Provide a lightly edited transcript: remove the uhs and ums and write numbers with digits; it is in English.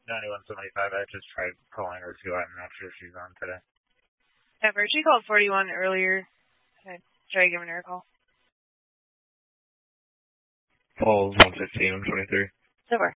9175. I just tried calling her too. I'm not sure if she's on today. Ever. She called 41 earlier. I tried giving her a call. Falls 115, 23. Super.